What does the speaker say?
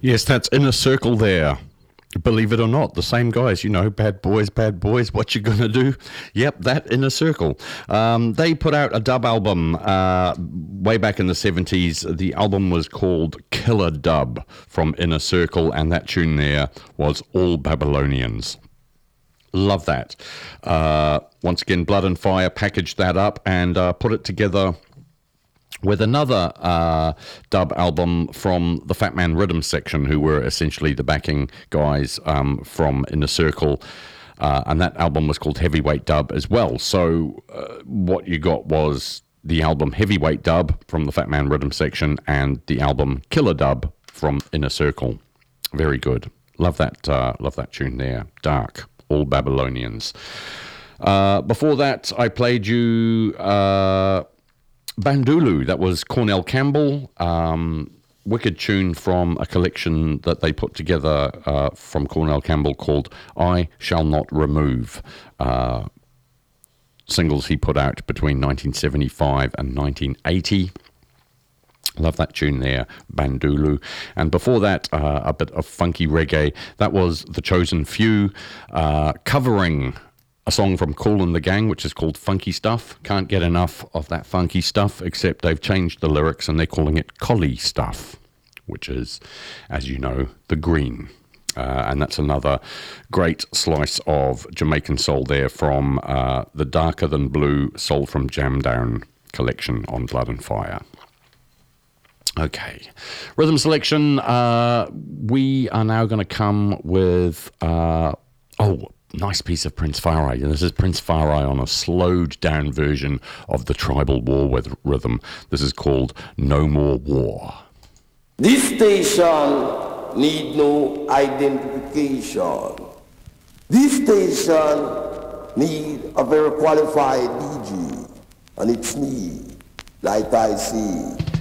Yes, that's Inner Circle there. Believe it or not, the same guys, bad boys, what you gonna do? Yep, that Inner Circle. They put out a dub album way back in the 70s. The album was called Killer Dub from Inner Circle, and that tune there was All Babylonians. Love that. Once again, Blood and Fire packaged that up and put it together with another dub album from the Fat Man Rhythm section, who were essentially the backing guys from Inner Circle. And that album was called Heavyweight Dub as well. So what you got was the album Heavyweight Dub from the Fat Man Rhythm section and the album Killer Dub from Inner Circle. Very good. Love that tune there. Dark. All Babylonians. Before that, I played you Bandulu. That was Cornell Campbell. Wicked tune from a collection that they put together from Cornell Campbell called I Shall Not Remove. Singles he put out between 1975 and 1980. Love that tune there, Bandulu. And before that, a bit of funky reggae. That was The Chosen Few covering a song from Kool and the Gang, which is called Funky Stuff. Can't get enough of that funky stuff, except they've changed the lyrics and they're calling it Collie Stuff, which is, as you know, the green. And that's another great slice of Jamaican soul there from the Darker Than Blue Soul from Jam Down collection on Blood and Fire. Okay, rhythm selection. We are now going to come with nice piece of Prince Farai. And this is Prince Farai on a slowed down version of the Tribal War with rhythm. This is called No More War. This station need no identification. This station need a very qualified DJ, and it's me, like I see.